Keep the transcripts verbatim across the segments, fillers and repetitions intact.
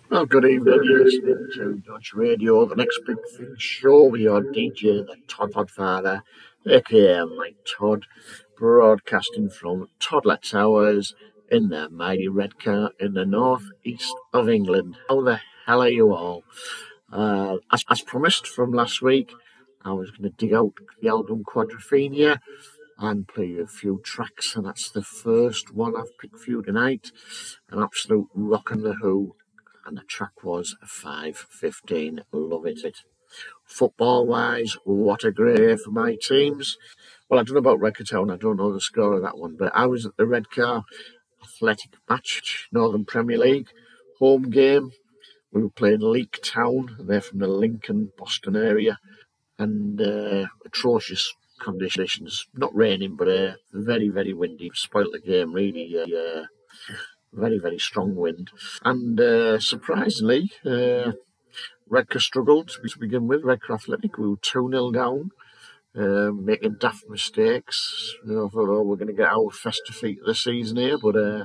Well, good evening. You're listening to Dodge Radio, the next big thing show with your D J, the Todd Podfather, aka Mike Todd, broadcasting from Toddler Towers in the mighty red car in the north east of England. How the hell are you all? Uh, as, as promised from last week, I was going to dig out the album Quadrophenia and play you a few tracks, and that's the first one I've picked for you tonight. An absolute rockin' The Who, and the track was five fifteen. Love it. Football wise, what a great day for my teams. Well, I don't know about Reckertown, I don't know the score of that one, but I was at the Redcar Athletic match, Northern Premier League, home game. We were playing Leek Town, they're from the Lincoln, Boston area, and uh, atrocious conditions. Not raining, but uh, very, very windy. Spoilt the game, really. Uh, very, very strong wind. And uh, surprisingly, uh, Redcar struggled to begin with. Redcar Athletic, we were two nil down, uh, making daft mistakes. You know, I thought, oh, we're going to get our first defeat of the season here, but uh,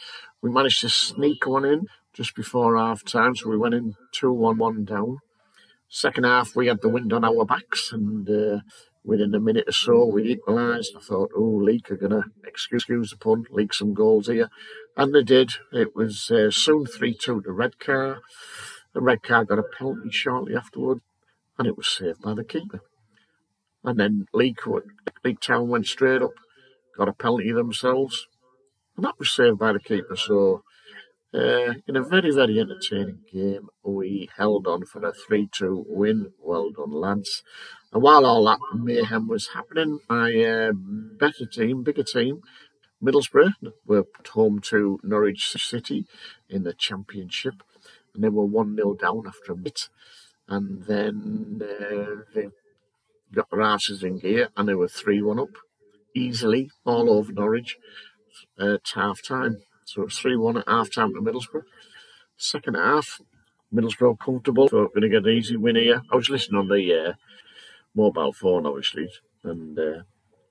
we managed to sneak one in just before half time, so we went in two one one down. Second half, we had the wind on our backs, and uh, within a minute or so, we equalised. I thought, oh, Leek are going to, excuse the pun, leak some goals here. And they did. It was uh, soon three two to Redcar. The Redcar got a penalty shortly afterward, and it was saved by the keeper. And then Leek, Leek Town went straight up, got a penalty themselves, and that was saved by the keeper. So, uh, in a very, very entertaining game, we held on for a three two win. Well done, lads. And while all that mayhem was happening, my uh, better team, bigger team, Middlesbrough, were put home to Norwich City in the Championship, and they were one nil down after a bit. And then uh, they got their asses in gear, and they were three one up, easily, all over Norwich at half time. So it was three one at half time to Middlesbrough. Second half, Middlesbrough comfortable, so we're going to get an easy win here. I was listening on the uh, mobile phone, obviously, and uh,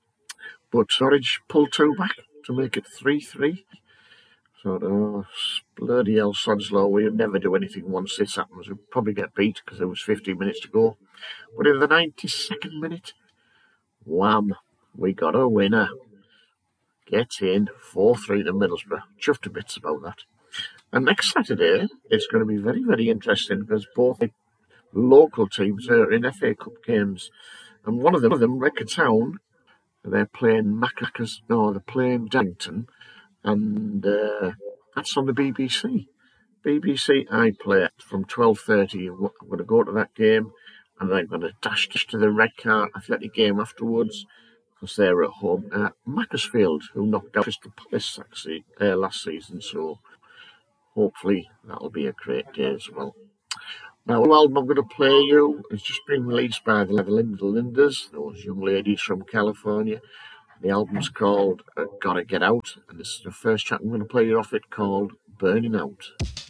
but Norwich pulled two back to make it three three. So, oh, bloody hell, sod's law, we'll never do anything once this happens. We'll probably get beat because there was fifteen minutes to go. But in the ninety-second minute, wham, we got a winner. Get in, four three to Middlesbrough. Chuffed to bits about that. And next Saturday, it's going to be very, very interesting because both the local teams are in F A Cup games. And one of them, them Redcar Town, they're playing Macca's, no, they're playing Darlington, and uh, that's on the B B C. B B C iPlayer from twelve thirty. I'm going to go to that game, and then I'm going to dash to the Redcar Athletic game afterwards, because they're at home at Macclesfield, who knocked out Crystal Palace actually, uh, last season. So hopefully that'll be a great day as well. Now, the album I'm going to play you has just been released by the Linda Lindas, those young ladies from California. The album's called uh, Gotta Get Out, and this is the first track I'm going to play you off it, called Burning Out.